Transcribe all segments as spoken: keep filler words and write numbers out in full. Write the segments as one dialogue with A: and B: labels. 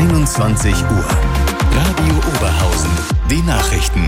A: einundzwanzig Uhr. Radio Oberhausen. Die Nachrichten.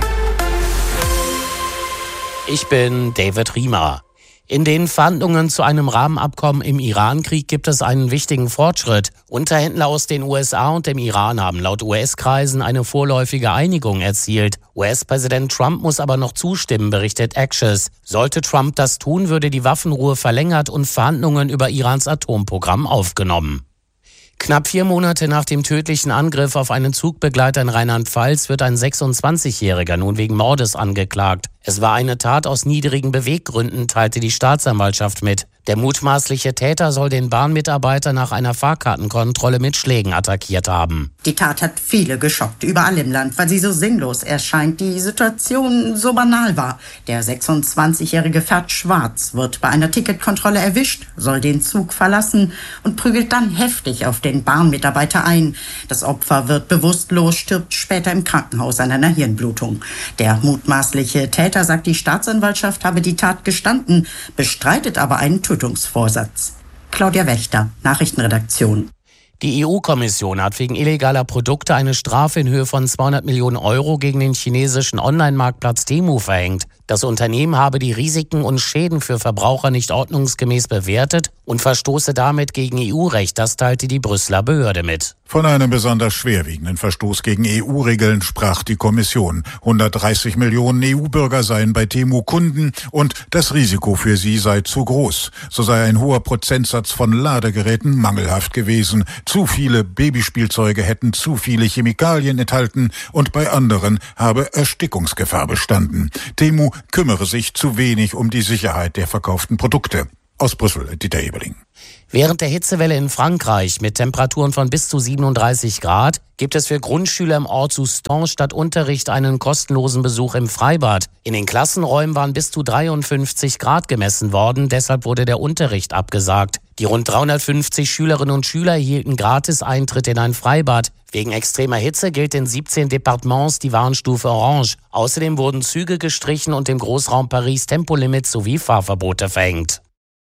B: Ich bin David Riemer. In den Verhandlungen zu einem Rahmenabkommen im Iran-Krieg gibt es einen wichtigen Fortschritt. Unterhändler aus den U S A und dem Iran haben laut U S-Kreisen eine vorläufige Einigung erzielt. U S-Präsident Trump muss aber noch zustimmen, berichtet Axios. Sollte Trump das tun, würde die Waffenruhe verlängert und Verhandlungen über Irans Atomprogramm aufgenommen. Knapp vier Monate nach dem tödlichen Angriff auf einen Zugbegleiter in Rheinland-Pfalz wird ein sechsundzwanzigjähriger nun wegen Mordes angeklagt. Es war eine Tat aus niedrigen Beweggründen, teilte die Staatsanwaltschaft mit. Der mutmaßliche Täter soll den Bahnmitarbeiter nach einer Fahrkartenkontrolle mit Schlägen attackiert haben.
C: Die Tat hat viele geschockt, überall im Land, weil sie so sinnlos erscheint, die Situation so banal war. Der sechsundzwanzigjährige fährt schwarz, wird bei einer Ticketkontrolle erwischt, soll den Zug verlassen und prügelt dann heftig auf den Bahnmitarbeiter ein. Das Opfer wird bewusstlos, stirbt später im Krankenhaus an einer Hirnblutung. Der mutmaßliche Täter, sagt die Staatsanwaltschaft, habe die Tat gestanden, bestreitet aber einen Tötungsvorsatz. Claudia Wächter, Nachrichtenredaktion.
B: Die E U-Kommission hat wegen illegaler Produkte eine Strafe in Höhe von zweihundert Millionen Euro gegen den chinesischen Online-Marktplatz Temu verhängt. Das Unternehmen habe die Risiken und Schäden für Verbraucher nicht ordnungsgemäß bewertet und verstoße damit gegen E U-Recht, das teilte die Brüsseler Behörde mit.
D: Von einem besonders schwerwiegenden Verstoß gegen E U-Regeln sprach die Kommission. hundertdreißig Millionen E U-Bürger seien bei Temu Kunden und das Risiko für sie sei zu groß. So sei ein hoher Prozentsatz von Ladegeräten mangelhaft gewesen. Zu viele Babyspielzeuge hätten zu viele Chemikalien enthalten und bei anderen habe Erstickungsgefahr bestanden. Temu kümmere sich zu wenig um die Sicherheit der verkauften Produkte. Aus Brüssel, Dieter Eberling.
B: Während der Hitzewelle in Frankreich mit Temperaturen von bis zu siebenunddreißig Grad gibt es für Grundschüler im Ort Soustons statt Unterricht einen kostenlosen Besuch im Freibad. In den Klassenräumen waren bis zu dreiundfünfzig Grad gemessen worden, deshalb wurde der Unterricht abgesagt. Die rund dreihundertfünfzig Schülerinnen und Schüler erhielten gratis Eintritt in ein Freibad. Wegen extremer Hitze gilt in siebzehn Departements die Warnstufe Orange. Außerdem wurden Züge gestrichen und im Großraum Paris Tempolimits sowie Fahrverbote verhängt.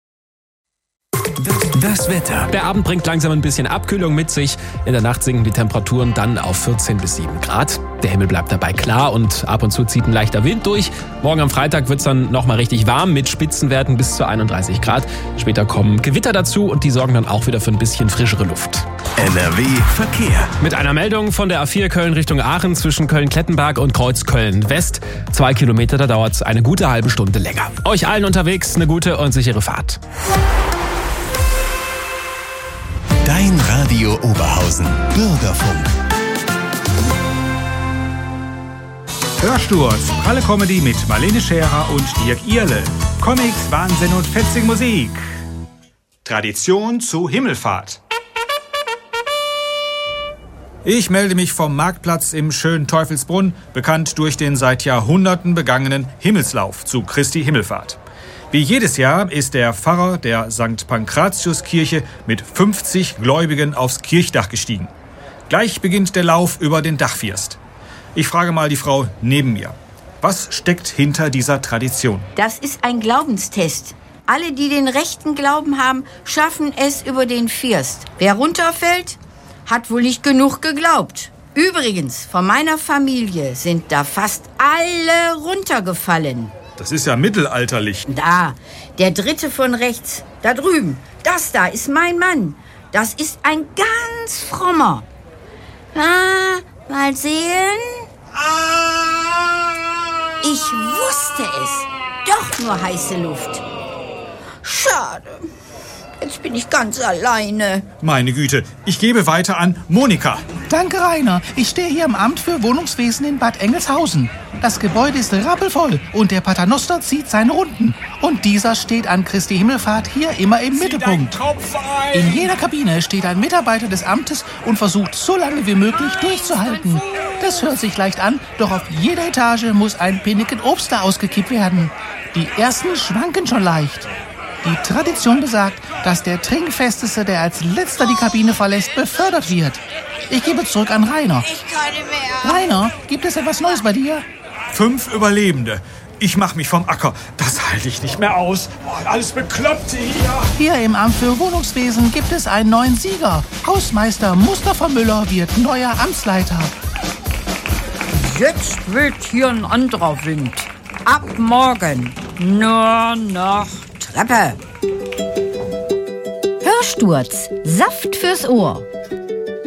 A: Das Wetter.
E: Der Abend bringt langsam ein bisschen Abkühlung mit sich. In der Nacht sinken die Temperaturen dann auf vierzehn bis sieben Grad. Der Himmel bleibt dabei klar und ab und zu zieht ein leichter Wind durch. Morgen am Freitag wird es dann nochmal richtig warm mit Spitzenwerten bis zu einunddreißig Grad. Später kommen Gewitter dazu und die sorgen dann auch wieder für ein bisschen frischere Luft.
A: N R W Verkehr.
E: Mit einer Meldung von der A vier Köln Richtung Aachen zwischen Köln-Klettenberg und Kreuz Köln-West. Zwei Kilometer, da dauert es eine gute halbe Stunde länger. Euch allen unterwegs eine gute und sichere Fahrt.
A: Dein Radio Oberhausen. Bürgerfunk.
F: Hörsturz, pralle Comedy mit Marlene Scherer und Dirk Ierle. Comics, Wahnsinn und fetzige Musik. Tradition zu Himmelfahrt. Ich melde mich vom Marktplatz im schönen Teufelsbrunn, bekannt durch den seit Jahrhunderten begangenen Himmelslauf zu Christi Himmelfahrt. Wie jedes Jahr ist der Pfarrer der Sankt Pankratiuskirche mit fünfzig Gläubigen aufs Kirchdach gestiegen. Gleich beginnt der Lauf über den Dachfirst. Ich frage mal die Frau neben mir. Was steckt hinter dieser Tradition?
G: Das ist ein Glaubenstest. Alle, die den rechten Glauben haben, schaffen es über den First. Wer runterfällt, hat wohl nicht genug geglaubt. Übrigens, von meiner Familie sind da fast alle runtergefallen.
F: Das ist ja mittelalterlich.
G: Da, der dritte von rechts, da drüben. Das da ist mein Mann. Das ist ein ganz frommer. Na, mal sehen. Ich wusste es. Doch nur heiße Luft. Schade. Jetzt bin ich ganz alleine.
F: Meine Güte, ich gebe weiter an Monika.
H: Danke, Rainer. Ich stehe hier im Amt für Wohnungswesen in Bad Engelshausen. Das Gebäude ist rappelvoll und der Paternoster zieht seine Runden. Und dieser steht an Christi Himmelfahrt hier immer im Zieh Mittelpunkt. In jeder Kabine steht ein Mitarbeiter des Amtes und versucht so lange wie möglich durchzuhalten. Das hört sich leicht an, doch auf jeder Etage muss ein Pinneken Obst da ausgekippt werden. Die ersten schwanken schon leicht. Die Tradition besagt, dass der Trinkfesteste, der als letzter die Kabine verlässt, befördert wird. Ich gebe zurück an Rainer.
G: Ich kann nicht mehr.
H: Rainer, gibt es etwas Neues bei dir?
F: Fünf Überlebende. ich mach mich vom Acker. Das halte ich nicht mehr aus. Oh, alles Bekloppte hier.
H: Hier im Amt für Wohnungswesen gibt es einen neuen Sieger. Hausmeister Mustafa Müller wird neuer Amtsleiter.
G: Jetzt weht hier ein anderer Wind. Ab morgen nur noch Treppe.
I: Hörsturz, Saft fürs Ohr.